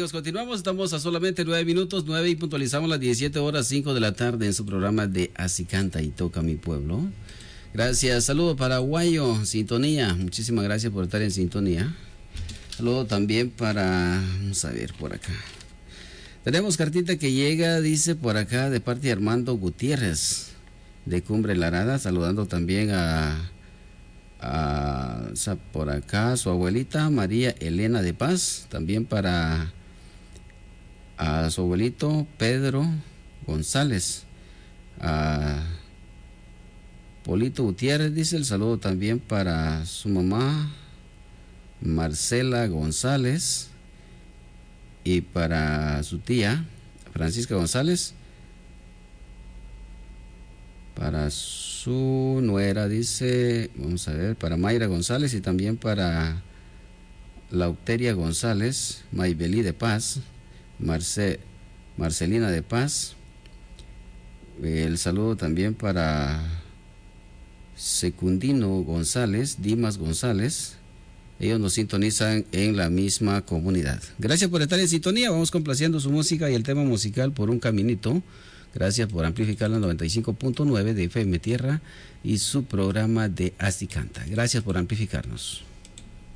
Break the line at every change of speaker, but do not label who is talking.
amigos, continuamos, estamos a solamente 9 minutos, 9 y puntualizamos las 17 horas 5 de la tarde en su programa de Así Canta y Toca Mi Pueblo. Gracias, saludo paraguayo, sintonía, muchísimas gracias por estar en sintonía. Saludo también para, vamos a ver por acá. Tenemos cartita que llega, dice por acá, de parte de Armando Gutiérrez, de Cumbre Larada, saludando también a por acá su abuelita María Elena de Paz, también para a su abuelito Pedro González, a Polito Gutiérrez, dice el saludo también para su mamá Marcela González y para su tía Francisca González, para su nuera, dice, vamos a ver, para Mayra González y también para Lauteria González, Maybelí de Paz, Marcelina de Paz. El saludo también para Secundino González, Dimas González. Ellos nos sintonizan en la misma comunidad. Gracias por estar en sintonía. Vamos complaciendo su música y el tema musical por un caminito. Gracias por amplificar la 95.9 de FM Tierra y su programa de Así Canta. Gracias por amplificarnos.